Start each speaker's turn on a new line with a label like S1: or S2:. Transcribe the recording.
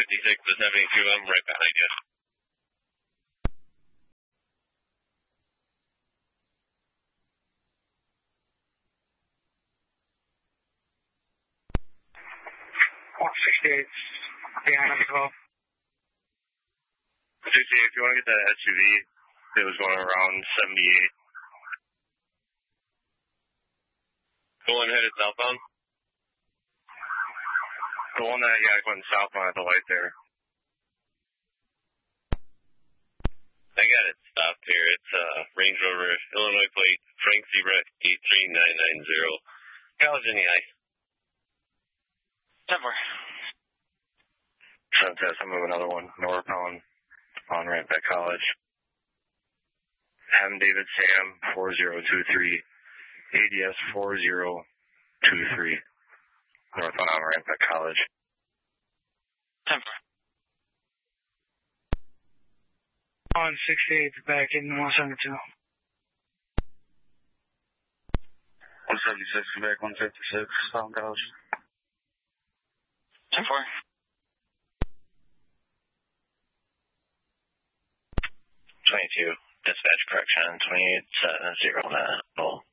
S1: to 72, I'm right behind you.
S2: Behind him as well.
S1: 68, if you want to get that SUV, it was going around 78. The one headed southbound? The one that, going southbound at the light there. I got it stopped here. It's Range Rover, Illinois plate, Frank Zebra 83990. College in the ice.
S3: 10-4.
S1: Sunset, I'm moving another one. Northbound on ramp at College. M. David Sam 4023. ADS 4023. Northbound on ramp at College.
S3: 10-4.
S2: On 68, back in 172.
S1: 176 back, 156, South College.
S3: 10-4.
S1: 22, dispatch correction, 2870,